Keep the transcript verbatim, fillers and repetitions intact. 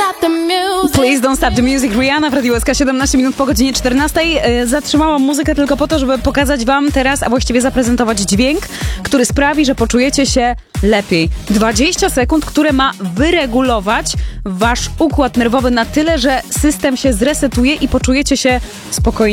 stop the music. Please don't stop the music. Rihanna w Radiu S K, siedemnaście minut po godzinie czternastej. Zatrzymałam muzykę tylko po to, żeby pokazać wam teraz, a właściwie zaprezentować dźwięk, który sprawi, że poczujecie się lepiej. dwadzieścia sekund, które ma wyregulować wasz układ nerwowy na tyle, że system się zresetuje i poczujecie się spokojnie.